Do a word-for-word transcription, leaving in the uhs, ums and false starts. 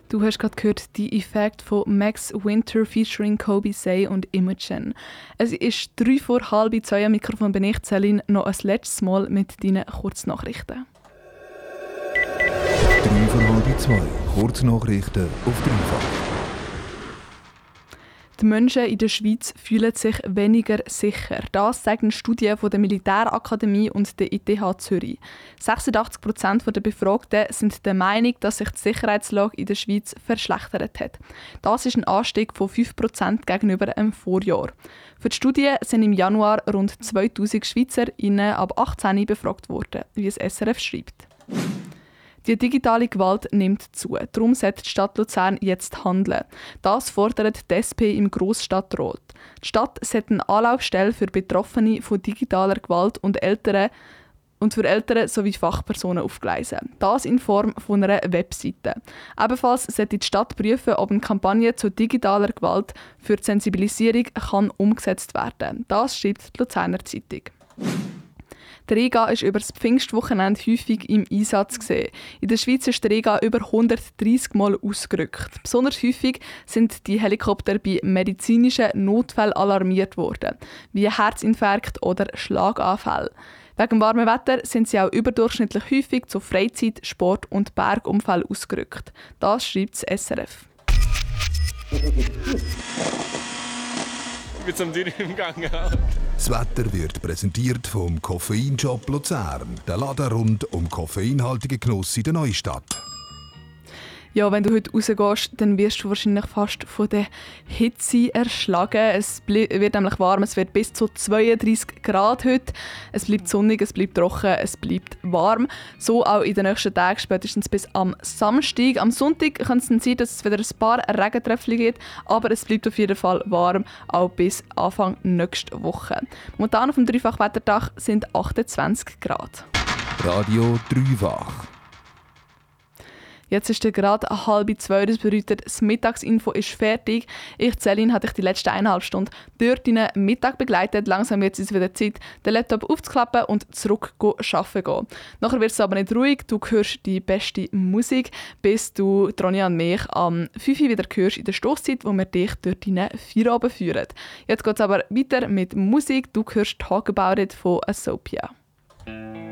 Du hast gerade gehört, die Effekt von Max Winter featuring Kobe Say und Imogen. Es ist drei vor halb zwei, am Mikrofon bin ich, Celine, noch ein letztes Mal mit deinen Kurznachrichten. drei vor halb zwei, Kurznachrichten auf dreifach. Die Menschen in der Schweiz fühlen sich weniger sicher. Das sagen Studien von der Militärakademie und der I T H Zürich. sechsundachtzig Prozent der Befragten sind der Meinung, dass sich die Sicherheitslage in der Schweiz verschlechtert hat. Das ist ein Anstieg von fünf Prozent gegenüber dem Vorjahr. Für die Studie sind im Januar rund zweitausend SchweizerInnen ab achtzehn befragt worden, wie es S R F schreibt. Die digitale Gewalt nimmt zu. Darum sollte die Stadt Luzern jetzt handeln. Das fordert die S P im Grossstadtrat. Die Stadt sollte eine Anlaufstelle für Betroffene von digitaler Gewalt und Eltern und für Eltern sowie Fachpersonen aufgleisen. Das in Form von einer Webseite. Ebenfalls sollte die Stadt prüfen, ob eine Kampagne zur digitaler Gewalt für die Sensibilisierung kann umgesetzt werden kann. Das schreibt die Luzerner Zeitung. Der Rega ist über das Pfingstwochenende häufig im Einsatz gesehen. In der Schweiz ist der Rega über hundertdreissig Mal ausgerückt. Besonders häufig sind die Helikopter bei medizinischen Notfällen alarmiert worden, wie Herzinfarkt oder Schlaganfälle. Wegen dem warmen Wetter sind sie auch überdurchschnittlich häufig zu Freizeit-, Sport- und Bergunfällen ausgerückt. Das schreibt das S R F. Ich bin zum Dürren im Gang. Das Wetter wird präsentiert vom Koffeinshop Luzern, der Laden rund um koffeinhaltige Genuss in der Neustadt. Ja, wenn du heute rausgehst, dann wirst du wahrscheinlich fast von der Hitze erschlagen. Es wird nämlich warm, es wird bis zu zweiunddreissig Grad heute. Es bleibt sonnig, es bleibt trocken, es bleibt warm. So auch in den nächsten Tagen, spätestens bis am Samstag. Am Sonntag kann es dann sein, dass es wieder ein paar Regentröpfchen gibt, aber es bleibt auf jeden Fall warm, auch bis Anfang nächster Woche. Momentan auf dem Dreifachwettertag sind achtundzwanzig Grad. Radio Dreifach. Jetzt ist es gerade halb zwei, das bedeutet, das Mittagsinfo ist fertig. Ich, Celine, hatte dich die letzten eineinhalb Stunden durch deinen Mittag begleitet. Langsam wird es wieder Zeit, den Laptop aufzuklappen und zurück arbeiten gehen. Nachher wird es aber nicht ruhig, du hörst die beste Musik, bis du Tronja und mich am fünf Uhr wieder hörst in der Stosszeit, wo wir dich durch deinen Feierabend führen. Jetzt geht es aber weiter mit Musik. Du hörst «Talk About It» von Asopia.